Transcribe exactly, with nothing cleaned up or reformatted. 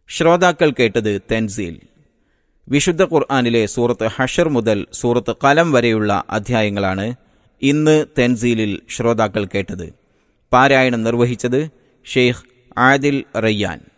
ശ്രോതാക്കൾ കേട്ടത് തൻസീൽ. വിശുദ്ധ ഖുർആനിലെ സൂറത്ത് ഹഷർ മുതൽ സൂറത്ത് ഖലം വരെയുള്ള അധ്യായങ്ങളാണ് ഇന്ന് തൻസീലിൽ ശ്രോതാക്കൾ കേട്ടത്. പാരായണം നിർവഹിച്ചത് ഷെയ്ഖ് ആദിൽ റയ്യാൻ.